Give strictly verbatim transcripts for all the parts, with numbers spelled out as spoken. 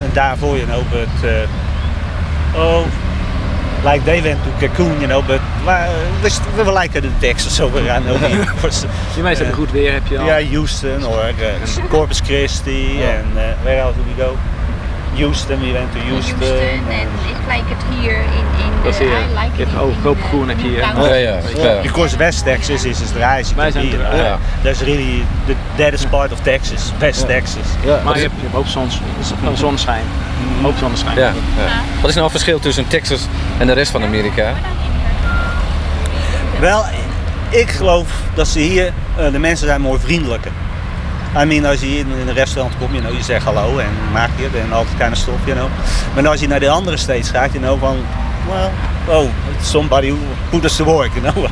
En daarvoor, you know, but uh, oh, like they went to Cancun, you know, but we, we were like in Texas, so we ran over here. Die meestal uh, goed weer heb je al. Ja, yeah, Houston or uh, Corpus Christi, oh. and uh, where else did we go? Houston, we went to Houston. Houston and it's like it here in, in uh, the, I like je it. hebt ook koopgroen heb je hier. Ja, ja, ja. Because West Texas is is dry as you Wij can zijn be. dry. Yeah. That's really the deadest part of Texas, West Ja. Texas. Ja. Maar je hebt, je hebt ook zons, zonneschijn. Een hoop zonneschijn. Ja, ja. Wat is nou het verschil tussen Texas en de rest van Amerika? Wel, ik geloof dat ze hier, uh, de mensen zijn mooi vriendelijker. I mean, als je hier in een restaurant komt, you know, je zegt hallo en maak je het en altijd kind of stuff, you know. Maar als je naar de andere states gaat, you know, van, well, oh, somebody who put us to work, you know.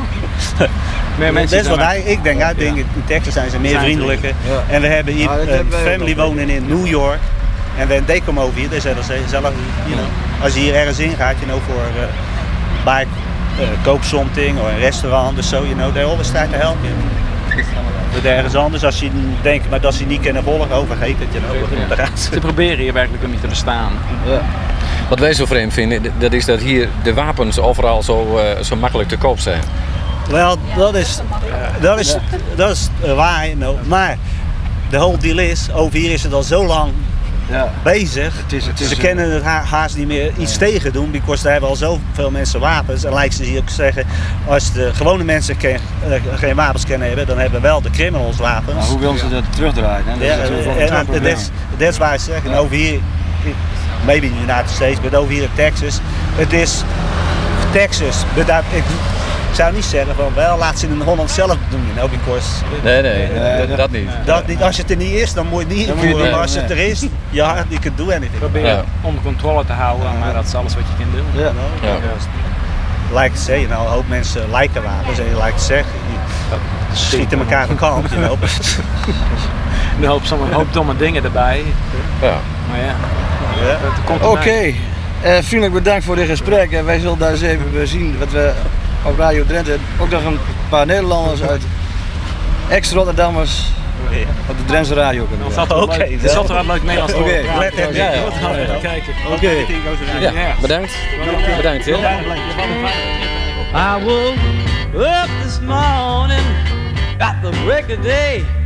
Meer mensen Dat is wat hij, ik denk, ik denk in Texas zijn ze meer Zijn vriendelijker. Ja. En we hebben hier Ja, dat een hebben wij family ook. wonen in New York. En when they come over hier, they say zelf, you know, als je hier ergens in gaat, you know, voor uh, buy uh, koop something of een restaurant of zo, you know, they always try to help you. Met ergens anders, als je denkt, maar dat ze niet kunnen volgen, oh vergeet het, you know. Ja. Ze proberen hier werkelijk om je te bestaan. Ja. Wat wij zo vreemd vinden, dat is dat hier de wapens overal zo, uh, zo makkelijk te koop zijn. Wel, dat is, dat is, dat is uh, waar, you know. Maar de whole deal is, over hier is het al zo lang Ja. bezig. Het is, het is Ze een- kunnen het ha haast niet meer iets Nee. tegen doen, because daar hebben al zoveel mensen wapens. En lijkt ze hier ook zeggen, als de gewone mensen ke uh, geen wapens kunnen hebben, dan hebben wel de criminals wapens. Maar hoe willen ze dat terugdraaien? Hè? Dat Ja, is natuurlijk wel een en groot dat probleem. is that's why I zeg, Ja. en over hier, maybe in the United States, maar over hier in Texas, het is Texas. But that, ik, ik zou niet zeggen van wel, laat ze in Holland zelf doen, you know, because Nee, nee, uh, dat, dat niet. dat niet, als je het er niet is, dan moet je het niet Dan moet je het invoeren, niet maar als doen, het er is, ja, you can do anything. Probeer Ja. het onder controle te houden, maar dat is alles wat je kunt doen. Ja. Ja. Like I say, you know, een hoop mensen lijken wapens en like I zeg, die schieten elkaar van kant, you know. Een hoop, een hoop domme dingen erbij, Ja. maar ja, Ja. dat komt Oké, erbij. eh, vriendelijk bedankt voor dit gesprek. En wij zullen daar eens even zien wat we op Radio Drenthe, ook nog een paar Nederlanders uit ex-Rotterdammers op de Drentse radio kunnen Dan doen. zat er Oké, leuk- er wel. zat er wat leuk Nederlands Oké, voor. let it Ja, ja. be. Kijken. Oké. Ja. Ja, bedankt. Bedankt. Hè. I woke up this morning at the break of day.